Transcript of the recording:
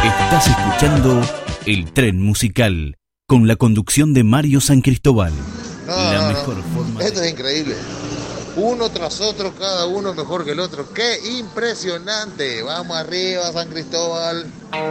Estás escuchando El Tren Musical, con la conducción de Mario San Cristóbal. Mejor forma. Esto es increíble. Uno tras otro, cada uno mejor que el otro. ¡Qué impresionante! Vamos arriba, San Cristóbal.